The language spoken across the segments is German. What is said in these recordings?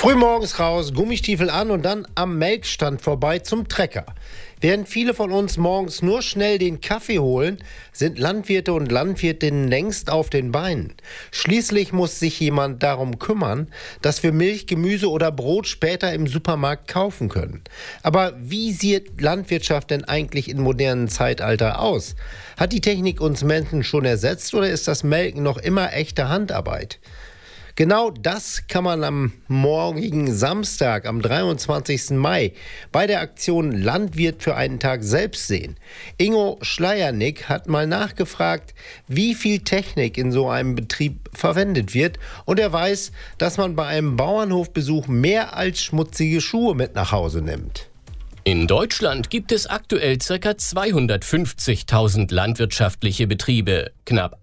Frühmorgens raus, Gummistiefel an und dann am Melkstand vorbei zum Trecker. Während viele von uns morgens nur schnell den Kaffee holen, sind Landwirte und Landwirtinnen längst auf den Beinen. Schließlich muss sich jemand darum kümmern, dass wir Milch, Gemüse oder Brot später im Supermarkt kaufen können. Aber wie sieht Landwirtschaft denn eigentlich im modernen Zeitalter aus? Hat die Technik uns Menschen schon ersetzt oder ist das Melken noch immer echte Handarbeit? Genau das kann man am morgigen Samstag, am 23. Mai, bei der Aktion Landwirt für einen Tag selbst sehen. Ingo Schleiernick hat mal nachgefragt, wie viel Technik in so einem Betrieb verwendet wird. Und er weiß, dass man bei einem Bauernhofbesuch mehr als schmutzige Schuhe mit nach Hause nimmt. In Deutschland gibt es aktuell ca. 250.000 landwirtschaftliche Betriebe. Knapp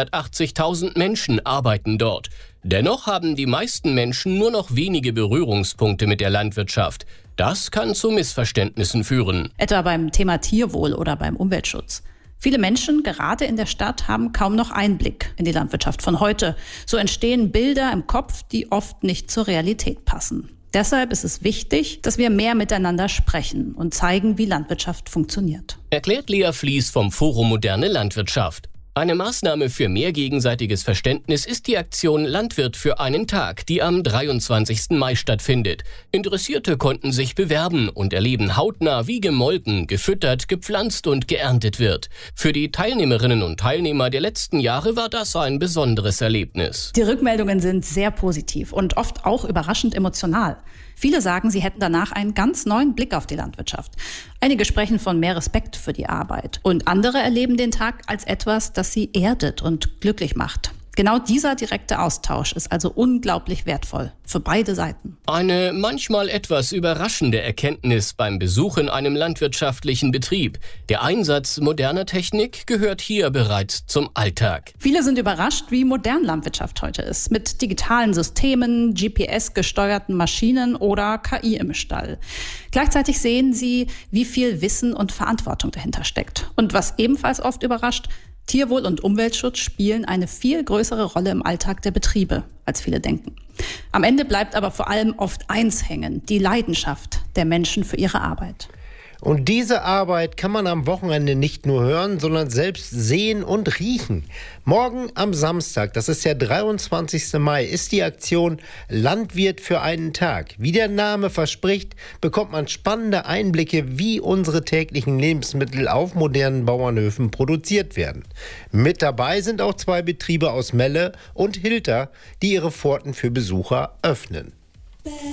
880.000 Menschen arbeiten dort. Dennoch haben die meisten Menschen nur noch wenige Berührungspunkte mit der Landwirtschaft. Das kann zu Missverständnissen führen. Etwa beim Thema Tierwohl oder beim Umweltschutz. Viele Menschen, gerade in der Stadt, haben kaum noch Einblick in die Landwirtschaft von heute. So entstehen Bilder im Kopf, die oft nicht zur Realität passen. Deshalb ist es wichtig, dass wir mehr miteinander sprechen und zeigen, wie Landwirtschaft funktioniert. Erklärt Lea Flies vom Forum Moderne Landwirtschaft. Eine Maßnahme für mehr gegenseitiges Verständnis ist die Aktion Landwirt für einen Tag, die am 23. Mai stattfindet. Interessierte konnten sich bewerben und erleben hautnah, wie gemolken, gefüttert, gepflanzt und geerntet wird. Für die Teilnehmerinnen und Teilnehmer der letzten Jahre war das ein besonderes Erlebnis. Die Rückmeldungen sind sehr positiv und oft auch überraschend emotional. Viele sagen, sie hätten danach einen ganz neuen Blick auf die Landwirtschaft. Einige sprechen von mehr Respekt für die Arbeit. Und andere erleben den Tag als etwas, das sie erdet und glücklich macht. Genau dieser direkte Austausch ist also unglaublich wertvoll für beide Seiten. Eine manchmal etwas überraschende Erkenntnis beim Besuch in einem landwirtschaftlichen Betrieb. Der Einsatz moderner Technik gehört hier bereits zum Alltag. Viele sind überrascht, wie modern Landwirtschaft heute ist. Mit digitalen Systemen, GPS-gesteuerten Maschinen oder KI im Stall. Gleichzeitig sehen sie, wie viel Wissen und Verantwortung dahinter steckt. Und was ebenfalls oft überrascht: Tierwohl und Umweltschutz spielen eine viel größere Rolle im Alltag der Betriebe, als viele denken. Am Ende bleibt aber vor allem oft eins hängen: die Leidenschaft der Menschen für ihre Arbeit. Und diese Arbeit kann man am Wochenende nicht nur hören, sondern selbst sehen und riechen. Morgen am Samstag, das ist der 23. Mai, ist die Aktion Landwirt für einen Tag. Wie der Name verspricht, bekommt man spannende Einblicke, wie unsere täglichen Lebensmittel auf modernen Bauernhöfen produziert werden. Mit dabei sind auch 2 Betriebe aus Melle und Hilter, die ihre Pforten für Besucher öffnen.